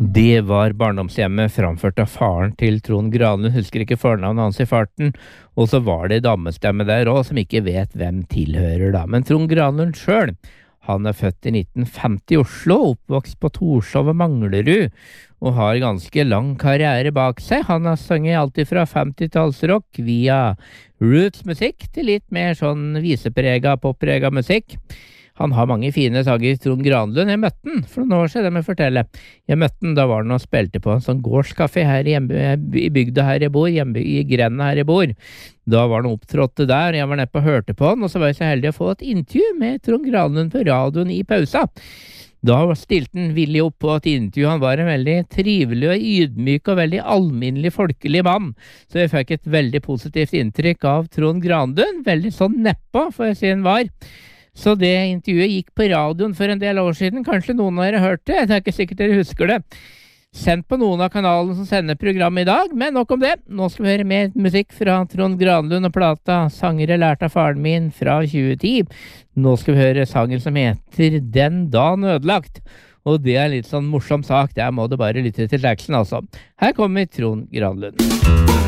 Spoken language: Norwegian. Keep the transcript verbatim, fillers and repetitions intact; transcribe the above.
Det var barndomshjemmet framført av faren til Trond Granlund, husker ikke fornavnet hans i farten, og så var det dammestemme der også, som ikke vet hvem tilhører da. Men Trond Granlund selv, han er født i nitten femti i Oslo, oppvokst på Torshov og Manglerud, og har ganske lang karriere bak seg. Han har sunget alltid fra femtitallsrock via rootsmusikk til litt mer sånn viseprega, popprega musikk. Han har mange fine sanger, Trond Granlund. Jeg møtte han for noen år siden, det må jeg fortelle. Jeg møtte han, da var han og spilte på en sånn gårdskafé her i, hjemme, i bygda her jeg bor, hjemme, i grenen her jeg bor. Da var han opptrådte der, jeg var nede på og hørte på han, og så var jeg så heldig å få et intervju med Trond Granlund på radioen i pausa. Da stilte han villig opp på et intervju. Han var en veldig trivelig og ydmyk og veldig alminnelig folkelig mann. Så jeg fikk et veldig positivt inntrykk av Trond Granlund, veldig sånn neppe, for jeg si han var. Så det intervjuet gikk på radioen for en del år siden. Kanskje noen av dere hørte det, det er ikke sikkert dere husker det. Sendt på noen av kanalene som sender programmet i dag, men nok om det. Nå skal vi høre mer musikk fra Trond Granlund og plata Sanger jeg lærte av faren min fra tjue ti. Nå skal vi høre sangen som heter Den dagen ødelagt. Og det er litt sånn morsom sak, der må du bare lytte til teksten altså. Her kommer Trond Granlund.